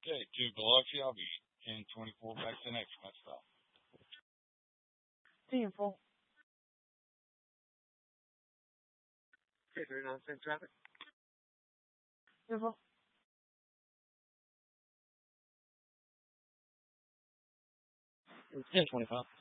Okay, to Biloxi, I'll be 10:24 back to the next one. Stop. 10-4. Okay, 39 cent traffic. 10-4. 10:25.